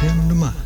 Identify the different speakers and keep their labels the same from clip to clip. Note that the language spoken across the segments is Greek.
Speaker 1: and must.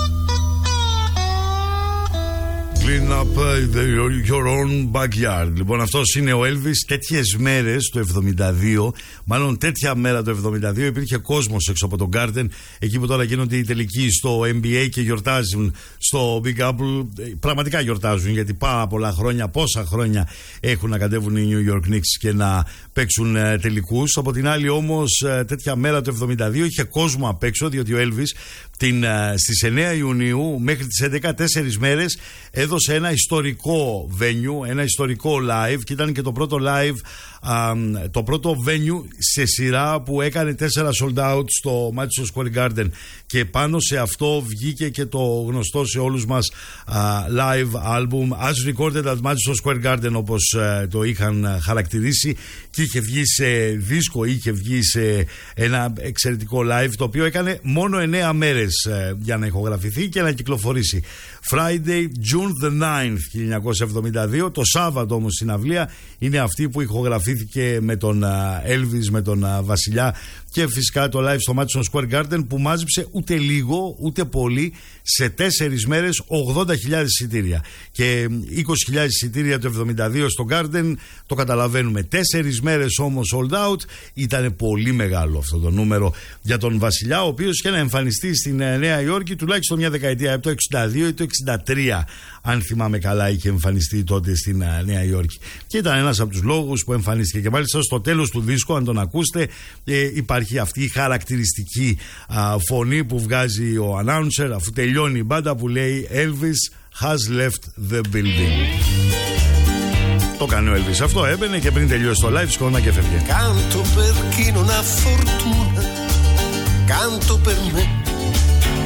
Speaker 2: Clean up your own backyard. Λοιπόν, αυτός είναι ο Elvis. Τέτοιες μέρες το 72, μάλλον τέτοια μέρα το 72, υπήρχε κόσμος έξω από τον Garden, εκεί που τώρα γίνονται οι τελικοί στο NBA και γιορτάζουν στο Big Apple. Πραγματικά γιορτάζουν, γιατί πάρα πολλά χρόνια, πόσα χρόνια έχουν να κατέβουν οι New York Knicks και να παίξουν τελικούς. Από την άλλη όμως, τέτοια μέρα το 72 είχε κόσμο απ' έξω, διότι ο Elvis στις 9 Ιουνίου μέχρι τις 14 μέρες έδωσε ένα ιστορικό venue, ένα ιστορικό live, και ήταν και το πρώτο live, το πρώτο venue σε σειρά που έκανε 4 sold out στο Madison Square Garden, και πάνω σε αυτό βγήκε και το γνωστό σε όλους μας live album As Recorded at Madison Square Garden, όπως το είχαν χαρακτηρίσει, και είχε βγει σε δίσκο, είχε βγει σε ένα εξαιρετικό live, το οποίο έκανε μόνο 9 μέρες για να ηχογραφηθεί και να κυκλοφορήσει. Friday, June the 9th 1972. Το Σάββατο όμως στην αυλία είναι αυτή που ηχογραφήθηκε με τον Elvis, με τον Βασιλιά, και φυσικά το live στο Madison Square Garden, που μάζεψε ούτε λίγο ούτε πολύ σε 4 μέρες 80.000 εισιτήρια, και 20.000 εισιτήρια το 72 στο Garden, το καταλαβαίνουμε. 4 μέρες όμως sold out. Ήταν πολύ μεγάλο αυτό το νούμερο για τον Βασιλιά, ο οποίος και να εμφανιστεί στην Νέα Υόρκη τουλάχιστον μια δεκαετία, από το 62 ή το 63 αν θυμάμαι καλά, είχε εμφανιστεί τότε στην Νέα Υόρκη, και ήταν ένας από τους λόγους που εμφανίστηκε. Και μάλιστα στο τέλος του δίσκου, αν τον ακούσετε, υπάρχει αυτή η χαρακτηριστική φωνή που βγάζει ο announcer αφού τελειώνει η μπάντα, που λέει Elvis has left the building. Το κάνει ο Elvis αυτό, έμπαινε και πριν τελειώσει το live σκόνα και φεύγε.
Speaker 3: Canto per chi non ha fortuna, canto per me